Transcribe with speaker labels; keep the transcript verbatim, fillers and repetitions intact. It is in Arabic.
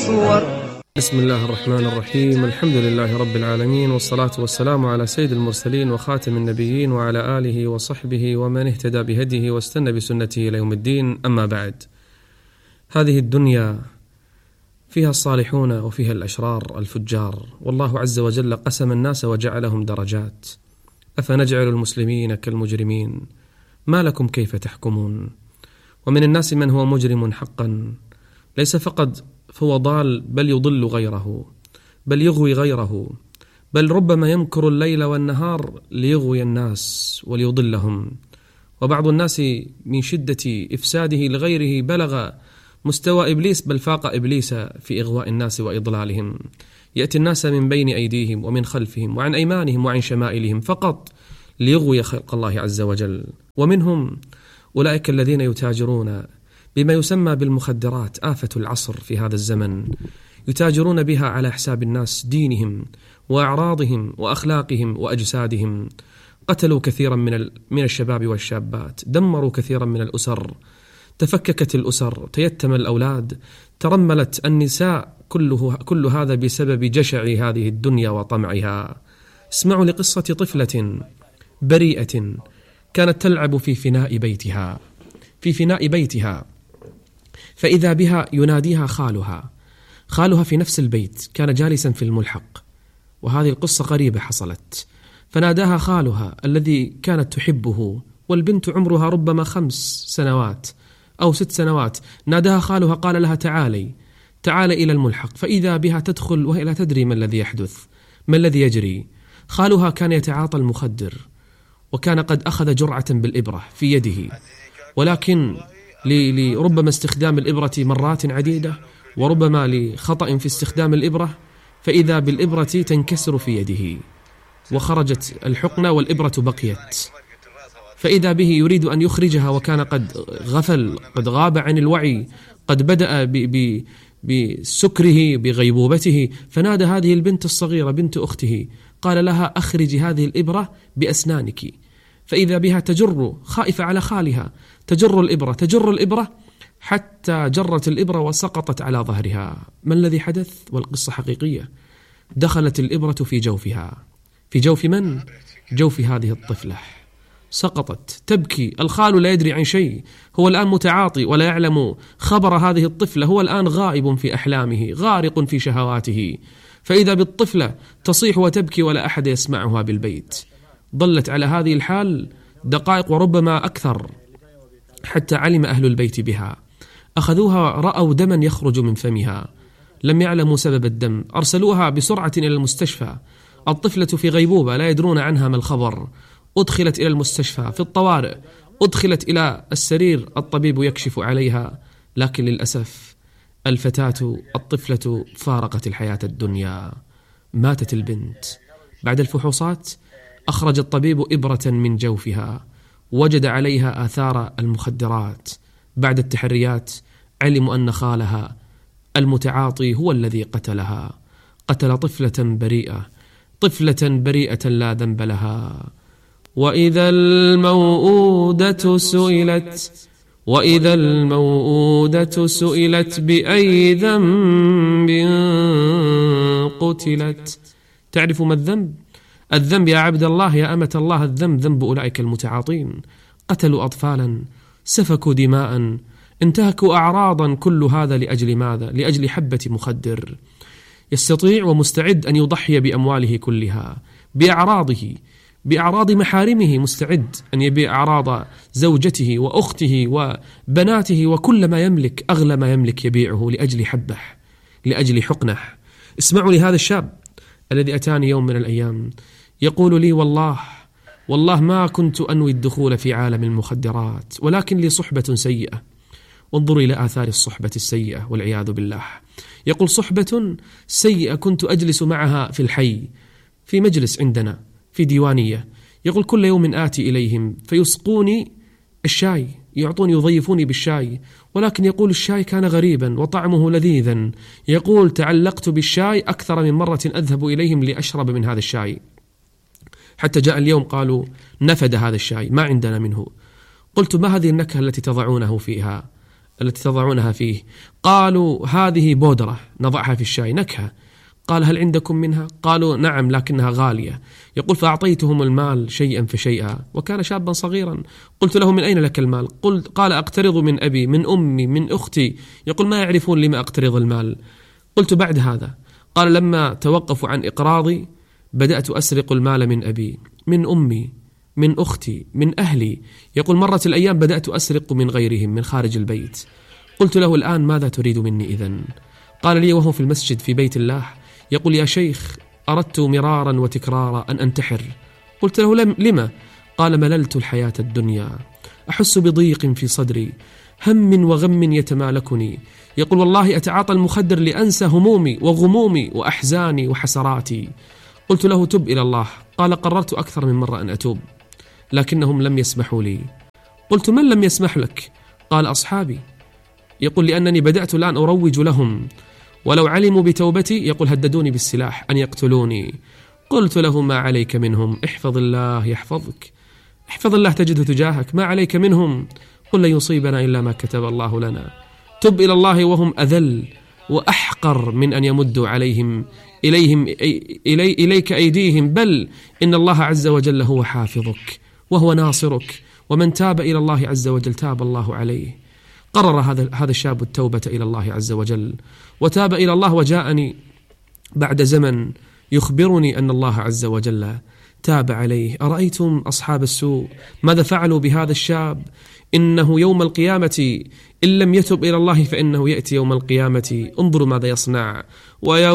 Speaker 1: بسم الله الرحمن الرحيم. الحمد لله رب العالمين، والصلاة والسلام على سيد المرسلين وخاتم النبيين وعلى آله وصحبه ومن اهتدى بهديه واستنى بسنته إلى يوم الدين. أما بعد، هذه الدنيا فيها الصالحون وفيها الأشرار الفجار، والله عز وجل قسم الناس وجعلهم درجات. أفنجعل المسلمين كالمجرمين؟ ما لكم كيف تحكمون؟ ومن الناس من هو مجرم حقا، ليس فقط فهو ضال بل يضل غيره، بل يغوي غيره، بل ربما يمكر الليل والنهار ليغوي الناس وليضلهم. وبعض الناس من شدة إفساده لغيره بلغ مستوى إبليس، بل فاق إبليس في إغواء الناس وإضلالهم. يأتي الناس من بين أيديهم ومن خلفهم وعن أيمانهم وعن شمائلهم فقط ليغوي خلق الله عز وجل. ومنهم أولئك الذين يتاجرون بما يسمى بالمخدرات، آفة العصر في هذا الزمن، يتاجرون بها على حساب الناس، دينهم وأعراضهم وأخلاقهم وأجسادهم. قتلوا كثيرا من من الشباب والشابات، دمروا كثيرا من الأسر، تفككت الأسر، تيتم الأولاد، ترملت النساء. كله كل هذا بسبب جشع هذه الدنيا وطمعها. اسمعوا لقصة طفلة بريئة كانت تلعب في فناء بيتها في فناء بيتها فإذا بها يناديها خالها. خالها في نفس البيت كان جالسا في الملحق، وهذه القصة قريبة حصلت. فناداها خالها الذي كانت تحبه، والبنت عمرها ربما خمس سنوات أو ست سنوات. ناداها خالها، قال لها تعالي تعالي إلى الملحق. فإذا بها تدخل وهي لا تدري ما الذي يحدث، ما الذي يجري. خالها كان يتعاطى المخدر، وكان قد أخذ جرعة بالإبرة في يده، ولكن لربما استخدام الإبرة مرات عديدة، وربما لخطأ في استخدام الإبرة، فإذا بالإبرة تنكسر في يده، وخرجت الحقنة والإبرة بقيت. فإذا به يريد أن يخرجها، وكان قد غفل، قد غاب عن الوعي، قد بدأ ب ب بسكره بغيبوبته. فنادى هذه البنت الصغيرة بنت أخته، قال لها أخرجي هذه الإبرة بأسنانك. فإذا بها تجر، خائفة على خالها، تجر الإبرة تجر الإبرة حتى جرت الإبرة وسقطت على ظهرها. ما الذي حدث؟ والقصة حقيقية. دخلت الإبرة في جوفها. في جوف من؟ جوف هذه الطفلة. سقطت تبكي. الخال لا يدري عن شيء، هو الآن متعاطي ولا يعلم خبر هذه الطفلة، هو الآن غائب في أحلامه، غارق في شهواته. فإذا بالطفلة تصيح وتبكي ولا أحد يسمعها بالبيت. ظلت على هذه الحال دقائق وربما أكثر، حتى علم أهل البيت بها. أخذوها، رأوا دما يخرج من فمها، لم يعلموا سبب الدم. أرسلوها بسرعة إلى المستشفى. الطفلة في غيبوبة لا يدرون عنها ما الخبر. أدخلت إلى المستشفى في الطوارئ، أدخلت إلى السرير، الطبيب يكشف عليها، لكن للأسف الفتاة الطفلة فارقت الحياة الدنيا. ماتت البنت. بعد الفحوصات أخرج الطبيب إبرة من جوفها، وجد عليها آثار المخدرات. بعد التحريات علموا أن خالها المتعاطي هو الذي قتلها. قتل طفلة بريئة، طفلة بريئة لا ذنب لها. وإذا الموءودة سئلت وإذا الموءودة سئلت بأي ذنب قتلت. تعرف ما الذنب؟ الذنب يا عبد الله، يا أمة الله، الذنب ذنب أولئك المتعاطين. قتلوا أطفالا، سفكوا دماء، انتهكوا أعراضا. كل هذا لأجل ماذا؟ لأجل حبة مخدر. يستطيع ومستعد أن يضحي بأمواله كلها، بأعراضه، بأعراض محارمه، مستعد أن يبيع أعراض زوجته وأخته وبناته وكل ما يملك، أغلى ما يملك يبيعه لأجل حبه، لأجل حقنه. اسمعوا لهذا الشاب الذي أتاني يوم من الأيام يقول لي: والله والله ما كنت أنوي الدخول في عالم المخدرات، ولكن لي صحبة سيئة. وانظروا إلى آثار الصحبة السيئة والعياذ بالله. يقول: صحبة سيئة كنت أجلس معها في الحي، في مجلس عندنا في ديوانية. يقول: كل يوم آتي إليهم فيسقوني الشاي، يعطوني يضيفوني بالشاي، ولكن يقول الشاي كان غريبا وطعمه لذيذا. يقول: تعلقت بالشاي أكثر من مرة أذهب إليهم لأشرب من هذا الشاي، حتى جاء اليوم قالوا نفد هذا الشاي، ما عندنا منه. قلت: ما هذه النكهة التي تضعونه فيها؟ التي تضعونها فيه؟ قالوا هذه بودرة نضعها في الشاي نكهة. قال هل عندكم منها؟ قالوا نعم لكنها غالية. يقول فأعطيتهم المال شيئا فشيئا وكان شابا صغيرا. قلت له من أين لك المال؟ قلت قال أقترض من أبي من أمي من أختي. يقول ما يعرفون لما أقترض المال. قلت بعد هذا؟ قال لما توقفوا عن إقراضي بدأت أسرق المال من أبي من أمي من أختي من أهلي. يقول مرت الأيام بدأت أسرق من غيرهم من خارج البيت. قلت له الآن ماذا تريد مني إذن؟ قال لي وهو في المسجد في بيت الله يقول يا شيخ أردت مرارا وتكرارا أن أنتحر. قلت له لما؟ قال مللت الحياة الدنيا أحس بضيق في صدري هم وغم يتمالكني. يقول والله أتعاطى المخدر لأنسى همومي وغمومي وأحزاني وحسراتي. قلت له تب إلى الله. قال قررت أكثر من مرة أن أتوب لكنهم لم يسمحوا لي. قلت من لم يسمح لك؟ قال أصحابي. يقول لأنني بدأت الآن أروج لهم ولو علموا بتوبتي يقول هددوني بالسلاح أن يقتلوني. قلت له ما عليك منهم احفظ الله يحفظك احفظ الله تجده تجاهك ما عليك منهم قل لن يصيبنا إلا ما كتب الله لنا. تب إلى الله وهم أذل وأحقر من أن يمدوا عليهم إليهم إلي إليك أيديهم بل إن الله عز وجل هو حافظك وهو ناصرك ومن تاب إلى الله عز وجل تاب الله عليه. قرر هذا هذا الشاب التوبة إلى الله عز وجل وتاب إلى الله وجاءني بعد زمن يخبرني أن الله عز وجل تاب عليه. أرأيتم أصحاب السوء ماذا فعلوا بهذا الشاب؟ إنه يوم القيامة إن لم يتب إلى الله فإنه يأتي يوم القيامة انظروا ماذا يصنع.